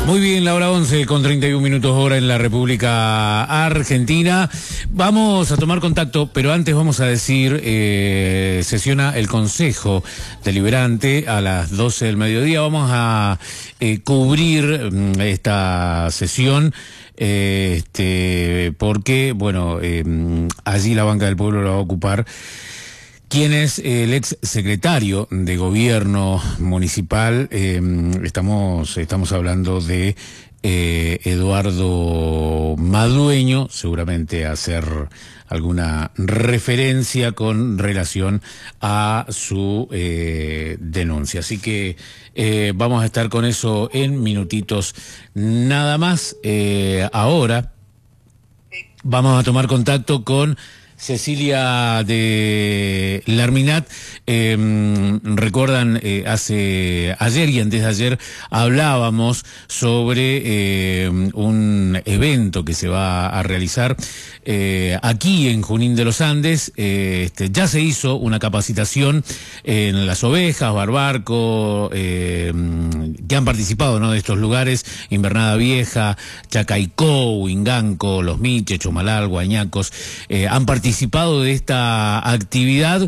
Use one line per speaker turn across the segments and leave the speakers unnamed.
Muy bien, la hora 11 con 31 minutos hora en la República Argentina. Vamos a tomar contacto, pero antes vamos a decir, sesiona el Consejo Deliberante a las 12 del mediodía. Vamos a cubrir esta sesión. Porque, bueno, allí la Banca del Pueblo la va a ocupar quien es el ex secretario de Gobierno Municipal. Estamos hablando de Eduardo Madueño, seguramente hacer alguna referencia con relación a su denuncia. Así que vamos a estar con eso en minutitos nada más. Ahora vamos a tomar contacto con Cecilia de Larminat. Recuerdan, ayer y antes de ayer hablábamos sobre un evento que se va a realizar aquí en Junín de los Andes. Ya se hizo una capacitación en Las Ovejas, Barbarco, que han participado, ¿no?, de estos lugares: Invernada Vieja, Chacaicó, Huinganco, Los Miches, Chomalal, Guañacos. Han participado de esta actividad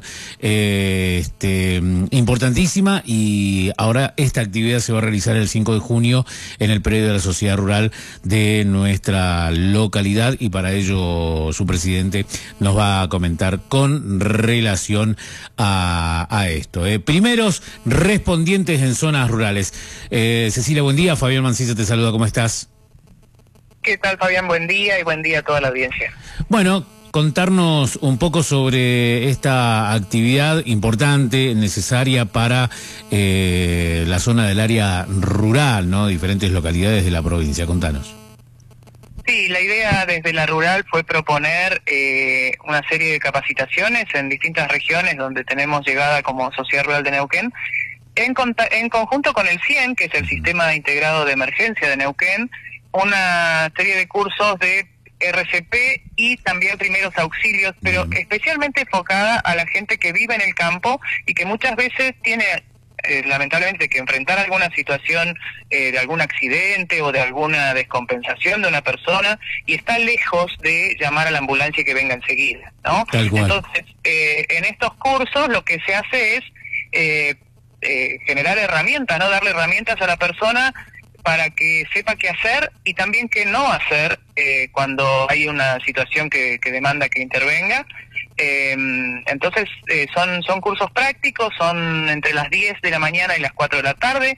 importantísima, y ahora esta actividad se va a realizar el 5 de junio en el predio de la Sociedad Rural de nuestra localidad, y para ello su presidente nos va a comentar con relación a esto. Primeros respondientes en zonas rurales. Cecilia, buen día. Fabián Mancilla te saluda, ¿cómo estás?
¿Qué tal, Fabián? Buen día, y buen día a toda la audiencia.
Bueno, contarnos un poco sobre esta actividad importante, necesaria para la zona del área rural, ¿no? Diferentes localidades de la provincia. Contanos.
Sí, la idea desde la rural fue proponer una serie de capacitaciones en distintas regiones donde tenemos llegada como Sociedad Rural de Neuquén, en conjunto con el CIEN, que es el Sistema Integrado de Emergencia de Neuquén, una serie de cursos de RCP y también primeros auxilios, pero especialmente enfocada a la gente que vive en el campo y que muchas veces tiene lamentablemente que enfrentar alguna situación de algún accidente o de alguna descompensación de una persona y está lejos de llamar a la ambulancia y que venga enseguida, ¿no? Entonces, en estos cursos lo que se hace es generar herramientas, ¿no? Darle herramientas a la persona para que sepa qué hacer y también qué no hacer cuando hay una situación que demanda que intervenga. Entonces son cursos prácticos, son entre las 10 de la mañana y las 4 de la tarde.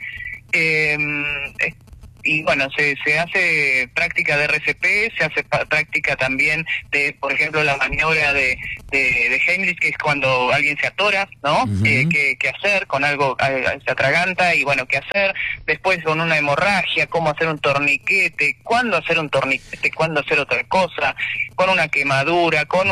Y bueno, se hace práctica de RCP, se hace práctica también de, por ejemplo, la maniobra de Heimlich, que es cuando alguien se atora, ¿no? ¿Qué hacer con algo? Se atraganta, y bueno, ¿qué hacer? Después con una hemorragia, cómo hacer un torniquete, cuándo hacer un torniquete, cuándo hacer otra cosa, con una quemadura, con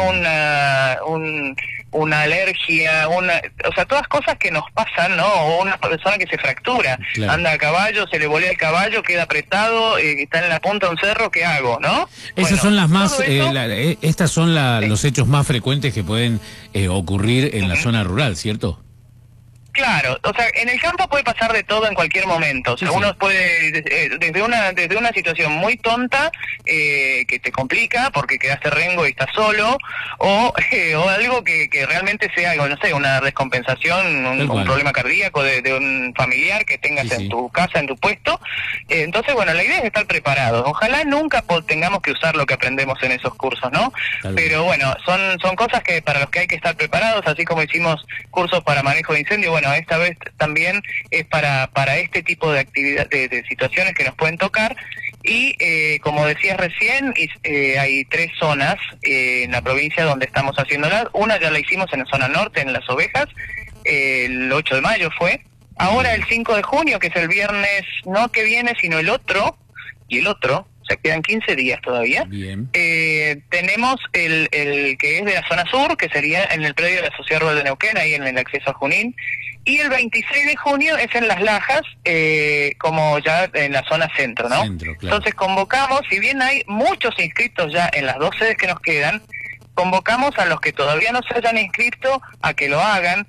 una alergia, o sea, todas cosas que nos pasan, ¿no? O una persona que se fractura, claro, anda a caballo, se le volea el caballo, queda apretado, está en la punta de un cerro, ¿qué hago, no?
Esas son las más, estas son los hechos más frecuentes que pueden ocurrir en la zona rural, ¿cierto?
Claro, o sea, en el campo puede pasar de todo en cualquier momento. O sea, uno puede, desde una situación muy tonta, que te complica porque quedaste rengo y estás solo, o algo que realmente sea, no sé, una descompensación, un problema cardíaco de un familiar que tengas en tu casa, en tu puesto. Entonces, bueno, la idea es estar preparados. Ojalá nunca tengamos que usar lo que aprendemos en esos cursos, ¿no? Pero bueno, son cosas que para los que hay que estar preparados, así como hicimos cursos para manejo de incendio. Bueno, esta vez también es para este tipo de actividad, de situaciones que nos pueden tocar. Y como decías recién, hay 3 zonas en la provincia donde estamos haciéndola. Una ya la hicimos en la zona norte, en Las Ovejas, el 8 de mayo fue. Ahora el 5 de junio, que es el viernes, no que viene, sino el otro, y el otro, o sea, quedan 15 días todavía. Bien. Tenemos el que es de la zona sur, que sería en el predio de la Sociedad Rural de Neuquén, ahí en el acceso a Junín. Y el 26 de junio es en Las Lajas, como ya en la zona centro, ¿no? Centro, claro. Entonces convocamos, si bien hay muchos inscritos ya en las 2 sedes que nos quedan, convocamos a los que todavía no se hayan inscrito a que lo hagan.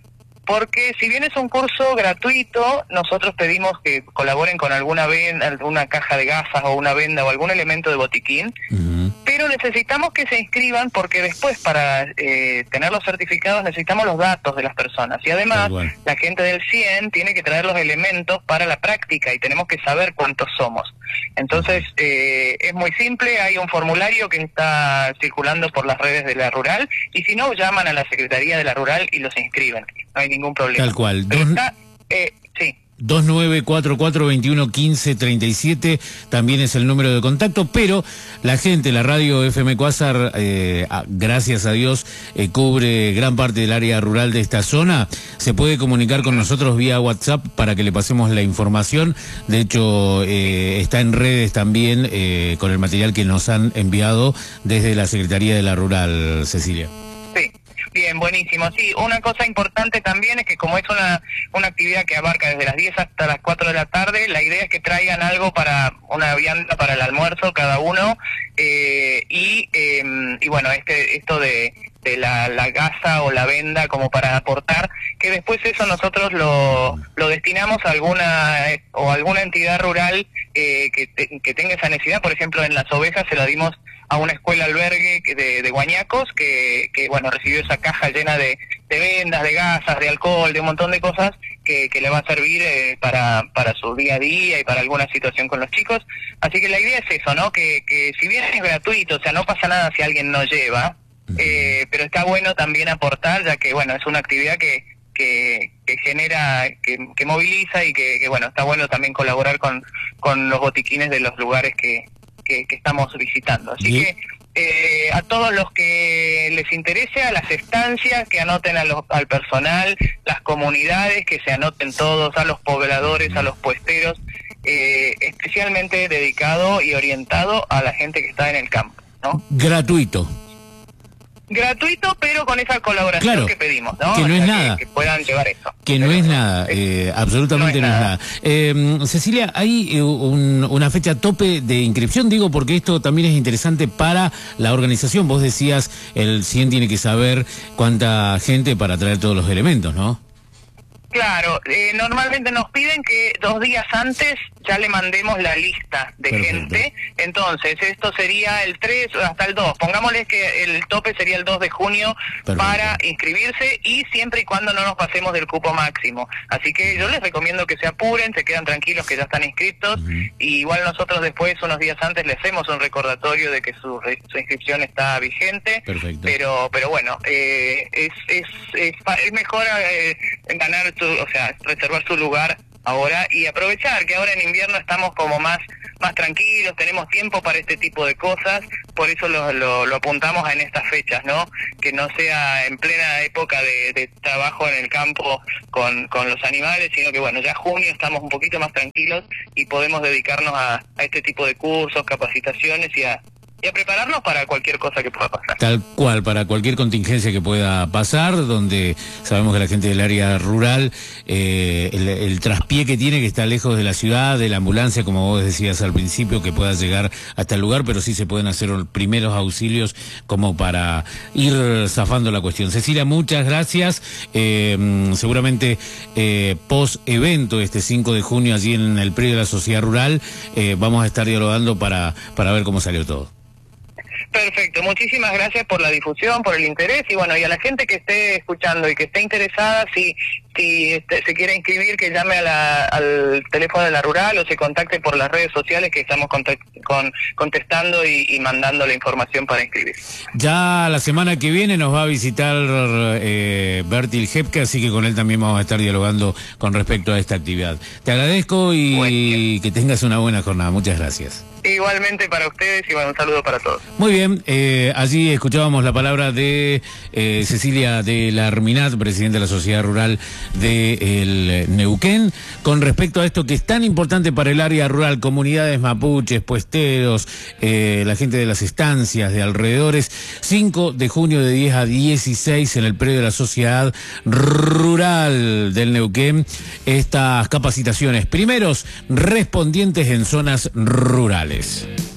porque si bien es un curso gratuito, nosotros pedimos que colaboren con alguna caja de gasas o una venda o algún elemento de botiquín, pero necesitamos que se inscriban porque después para tener los certificados necesitamos los datos de las personas y además la gente del CIEN tiene que traer los elementos para la práctica y tenemos que saber cuántos somos. Entonces es muy simple, hay un formulario que está circulando por las redes de la Rural y si no llaman a la Secretaría de la Rural y los inscriben, no hay ningún problema.
Tal cual.
Sí.
2944-211537 también es el número de contacto, pero la gente, la radio FM Cuásar, gracias a Dios, cubre gran parte del área rural de esta zona. Se puede comunicar con nosotros vía WhatsApp para que le pasemos la información. De hecho, está en redes también con el material que nos han enviado desde la Secretaría de la Rural, Cecilia.
Sí. Bien, buenísimo. Sí, una cosa importante también es que como es una actividad que abarca desde las 10 hasta las 4 de la tarde, la idea es que traigan algo para una vianda para el almuerzo cada uno y bueno, esto de la gasa o la venda como para aportar, que después eso nosotros lo destinamos a alguna entidad rural que tenga esa necesidad. Por ejemplo, en las ovejas se la dimos a una escuela albergue de Guañacos que bueno, recibió esa caja llena de vendas, de gasas, de alcohol, de un montón de cosas que le va a servir para su día a día y para alguna situación con los chicos. Así que la idea es eso, ¿no? Que si bien es gratuito, o sea, no pasa nada si alguien no lleva, pero está bueno también aportar, ya que bueno, es una actividad que genera, que moviliza y que bueno, está bueno también colaborar con los botiquines de los lugares que estamos visitando. Así que a todos los que les interese, a las estancias, que anoten al personal, las comunidades, que se anoten todos, a los pobladores, a los puesteros, especialmente dedicado y orientado a la gente que está en el campo, ¿no? Gratuito, pero con esa colaboración que pedimos, ¿no?
Que no es nada.
Que puedan llevar eso.
Que no es nada, absolutamente no es nada. Cecilia, ¿hay una fecha tope de inscripción? Digo, porque esto también es interesante para la organización. Vos decías, el CIEN tiene que saber cuánta gente para traer todos los elementos, ¿no?
Claro, normalmente nos piden que 2 días antes ya le mandemos la lista de gente. Entonces, esto sería el 3 hasta el 2. Pongámosle que el tope sería el 2 de junio para inscribirse y siempre y cuando no nos pasemos del cupo máximo. Así que yo les recomiendo que se apuren, se quedan tranquilos que ya están inscritos. Y igual nosotros después, unos días antes, les hacemos un recordatorio de que su inscripción está vigente. Pero bueno, es mejor ganar reservar su lugar ahora y aprovechar que ahora en invierno estamos como más tranquilos, tenemos tiempo para este tipo de cosas, por eso lo apuntamos en estas fechas, ¿no? Que no sea en plena época de trabajo en el campo con los animales, sino que bueno, ya junio estamos un poquito más tranquilos y podemos dedicarnos a este tipo de cursos, capacitaciones y a prepararnos para cualquier cosa que pueda pasar.
Tal cual, para cualquier contingencia que pueda pasar, donde sabemos que la gente del área rural, el traspié que tiene, que está lejos de la ciudad, de la ambulancia, como vos decías al principio, que pueda llegar hasta el lugar, pero sí se pueden hacer primeros auxilios como para ir zafando la cuestión. Cecilia, muchas gracias. Seguramente post evento, este 5 de junio, allí en el predio de la Sociedad Rural, vamos a estar dialogando para ver cómo salió todo.
Perfecto, muchísimas gracias por la difusión, por el interés y bueno, y a la gente que esté escuchando y que esté interesada, si se quiere inscribir, que llame al teléfono de la Rural o se contacte por las redes sociales que estamos contestando y mandando la información para inscribirse.
Ya la semana que viene nos va a visitar Bertil Hepke, así que con él también vamos a estar dialogando con respecto a esta actividad. Te agradezco y que tengas una buena jornada. Muchas gracias.
Igualmente para ustedes y bueno, un saludo para todos.
Muy bien, allí escuchábamos la palabra de Cecilia de la Arminat, presidenta de la Sociedad Rural del Neuquén, con respecto a esto que es tan importante para el área rural, comunidades mapuches, puesteros, la gente de las estancias, de alrededores. 5 de junio de 10 a 16 en el predio de la Sociedad Rural del Neuquén, estas capacitaciones, primeros respondientes en zonas rurales.